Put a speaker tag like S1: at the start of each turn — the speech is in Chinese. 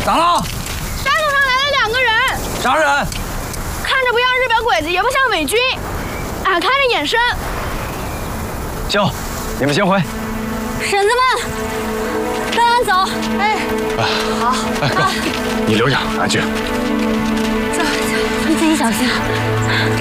S1: 咋了？
S2: 山头上来了2个人，
S1: 啥人？
S2: 看着不像日本鬼子，也不像伪军，俺看着眼生。
S1: 行，你们先回。
S2: 婶子们，跟俺走。哎，好。
S1: 哎，哥，你留下，俺去。
S2: 走，你自己小心啊。